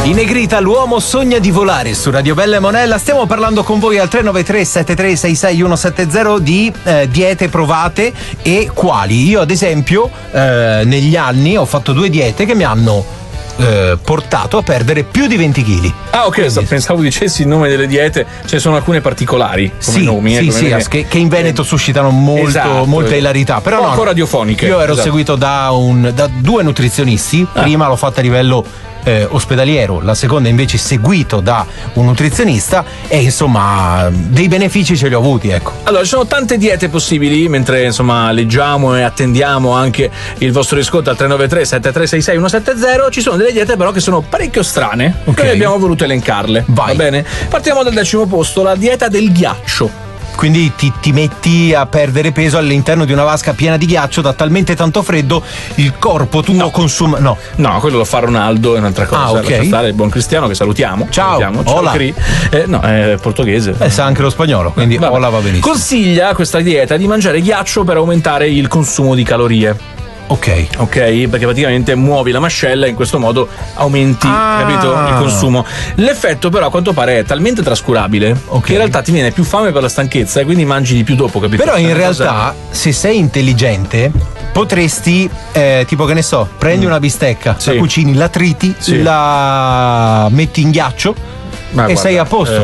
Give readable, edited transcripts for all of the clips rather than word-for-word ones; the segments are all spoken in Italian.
In negrita l'uomo sogna di volare su Radio Bella e Monella. Stiamo parlando con voi al 393 7366 170 di diete provate e quali. Io ad esempio negli anni ho fatto 2 diete che mi hanno portato a perdere più di 20 kg. Ah, ok, quindi, pensavo dicessi il nome delle diete, ce ne sono alcune particolari come nomi. Che in Veneto suscitano molta ilarità, però un po' radiofoniche. Io ero seguito da 2 nutrizionisti, prima l'ho fatta a livello ospedaliero, la seconda invece seguito da un nutrizionista e insomma dei benefici ce li ho avuti, ecco. Allora, ci sono tante diete possibili, mentre insomma leggiamo e attendiamo anche il vostro riscontro al 393 7366 170. Ci sono delle diete però che sono parecchio strane, okay. Noi abbiamo voluto elencarle. Vai. Va bene? Partiamo dal 10° posto, la dieta del ghiaccio. Quindi ti metti a perdere peso all'interno di una vasca piena di ghiaccio, da talmente tanto freddo il corpo tuo consuma. No, quello lo fa Ronaldo, è un'altra cosa. Ok. Stare il buon Cristiano, che salutiamo. Ciao. Hola. No, è portoghese. Sa anche lo spagnolo, quindi hola va benissimo. Consiglia questa dieta di mangiare ghiaccio per aumentare il consumo di calorie. Ok, perché praticamente muovi la mascella e in questo modo aumenti, capito, il consumo. L'effetto però a quanto pare è talmente trascurabile che in realtà ti viene più fame per la stanchezza e quindi mangi di più dopo, capito? Però in realtà se sei intelligente potresti tipo, che ne so, prendi una bistecca, la cucini, la triti, la metti in ghiaccio e sei a posto.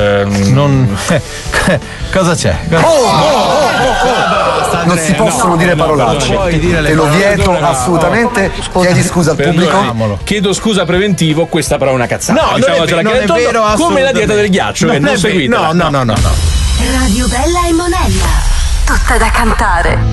Cosa c'è? Non si possono dire parolacce. Te lo vieto assolutamente. Chiedi scusa al pubblico. Chiedo scusa preventivo, questa però è una cazzata. No, non è vero, come la dieta del ghiaccio, che non seguite. No. Radio Bella e Monella. Tutta da cantare.